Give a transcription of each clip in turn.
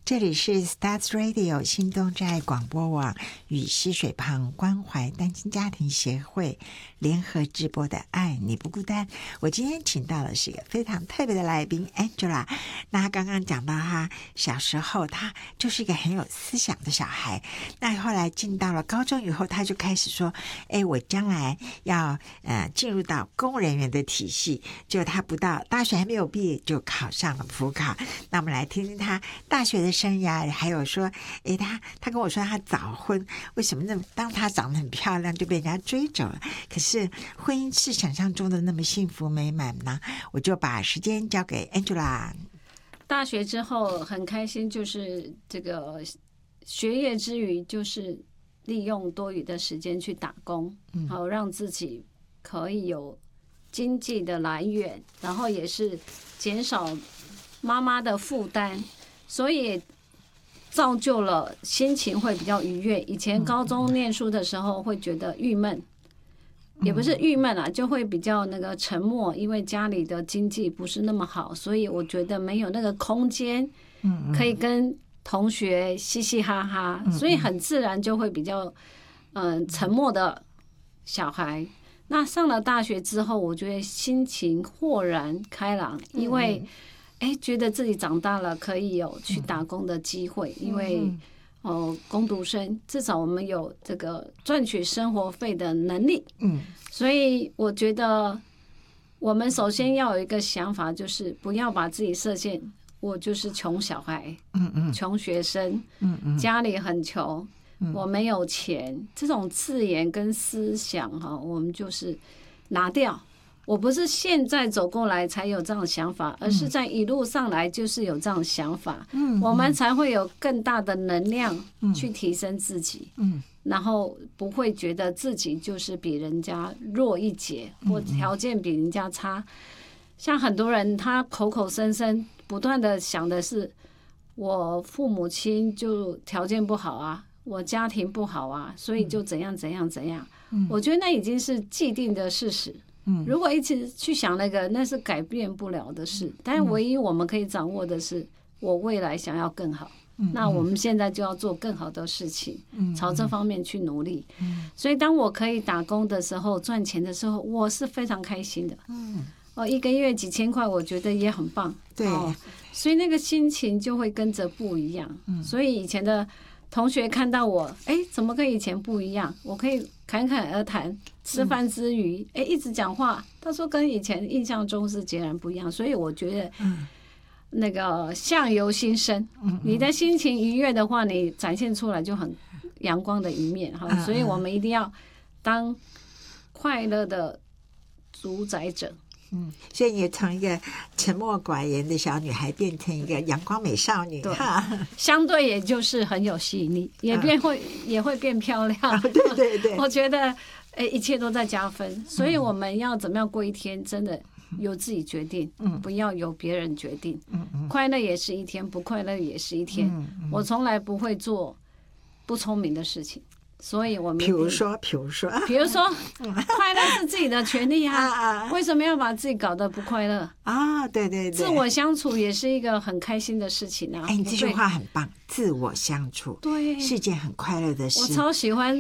这里是 Stars Radio 新东寨广播网与溪水旁关怀单亲家庭协会联合直播的爱你不孤单。我今天请到的是一个非常特别的来宾 Angela。 那她刚刚讲到她小时候她就是一个很有思想的小孩，那后来进到了高中以后，她就开始说我将来要进入到公务人员的体系，就她不到大学还没有毕业就考上了普考。那我们来听听她大学的生涯，还有说他跟我说他早婚，为什么那么当他长得很漂亮就被人家追走了，可是婚姻是想象中的那么幸福美满呢？我就把时间交给 Angela。 大学之后很开心，就是这个学业之余就是利用多余的时间去打工，好让自己可以有经济的来源，然后也是减少妈妈的负担，所以造就了心情会比较愉悦。以前高中念书的时候会觉得郁闷，也不是郁闷啊，就会比较那个沉默，因为家里的经济不是那么好，所以我觉得没有那个空间可以跟同学嘻嘻哈哈，所以很自然就会比较沉默的小孩。那上了大学之后，我觉得心情豁然开朗，因为觉得自己长大了，可以有去打工的机会，因为工读生至少我们有这个赚取生活费的能力。所以我觉得我们首先要有一个想法，就是不要把自己设限，我就是穷小孩，穷学生，家里很穷，我没有钱，这种字眼跟思想我们就是拿掉。我不是现在走过来才有这样的想法，而是在一路上来就是有这样的想法，我们才会有更大的能量去提升自己，然后不会觉得自己就是比人家弱一截，或条件比人家差。像很多人他口口声声不断的想的是，我父母亲就条件不好啊，我家庭不好啊，所以就怎样怎样怎样。我觉得那已经是既定的事实。如果一直去想那是改变不了的事，但唯一我们可以掌握的是，我未来想要更好，那我们现在就要做更好的事情，朝这方面去努力。所以当我可以打工的时候，赚钱的时候，我是非常开心的。一个月几千块，我觉得也很棒。 对， 所以那个心情就会跟着不一样。所以以前的同学看到我，怎么跟以前不一样？我可以侃侃而谈，吃饭之余，一直讲话。他说跟以前印象中是截然不一样，所以我觉得，那个相由心生，你的心情愉悦的话，你展现出来就很阳光的一面哈。所以我们一定要当快乐的主宰者。 所以你从一个沉默寡言的小女孩变成一个阳光美少女， 对，相对也就是很有吸引力，也会变漂亮。 对对对， 我觉得一切都在加分，所以我们要怎么样过一天，真的由自己决定，不要由别人决定。快乐也是一天，不快乐也是一天。我从来不会做不聪明的事情。所以我们比如说快乐是自己的权利啊，为什么要把自己搞得不快乐啊？对对对， 自我相处也是一个很开心的事情啊。 你这句话很棒，自我相处对是件很快乐的事。 我超喜欢。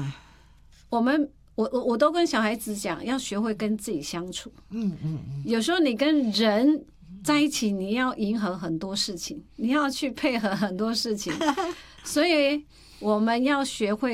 我都跟小孩子讲，要学会跟自己相处。有时候你跟人在一起，你要迎合很多事情，你要去配合很多事情，所以我们要学会